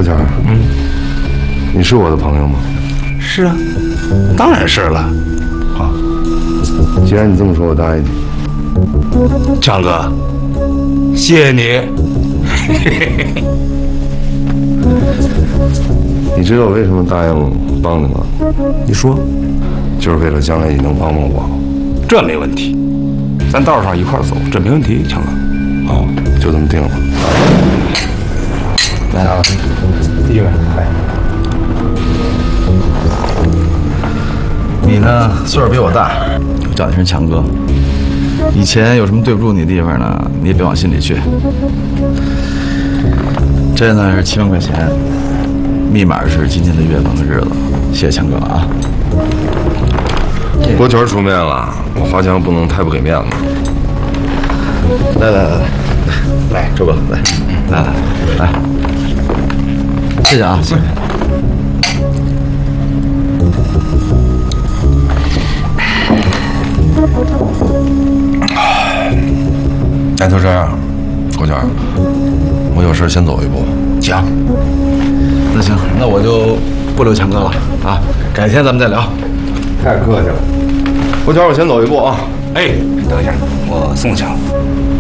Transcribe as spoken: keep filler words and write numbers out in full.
国强，嗯，你是我的朋友吗？ 是啊，当然是了。 好，既然你这么说，我答应你。 强哥，谢谢你。 你知道我为什么答应帮你吗？ 你说， 就是为了将来你能帮帮我。 这没问题，咱道上一块儿走，这没问题，强哥。 好，就这么定了。 来了，第一位，来。 你呢，岁数比我大，我叫你声强哥。以前有什么对不住你的地方呢，你也别往心里去。这呢是七万块钱，密码是今天的月份和日子。谢谢强哥啊。 国权出面了，我华强不能太不给面子。 来来来来来，周哥来，来来来，谢谢啊，谢谢。 那就这样，国权，我有事先走一步。 行， 那行，那我就不留强哥了啊，改天咱们再聊。 太客气了，国权，我先走一步啊。 哎，等一下，我送强。